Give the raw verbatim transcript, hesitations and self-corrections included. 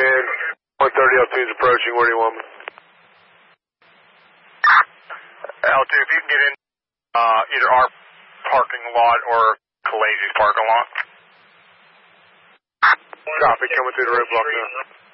in. one thirty L two is approaching. Where do you want me? L two, if you can get in uh, either our parking lot or Khaleesi's parking lot. Copy, coming through the roadblock now.